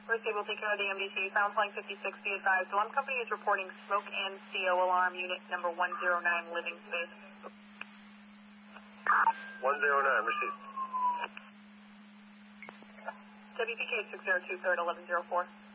First we'll take care of the MDT. Found flying 56, be advised. Alarm company is reporting smoke and CO alarm unit number 109 living space. 109, received. WPK 602, third 1104.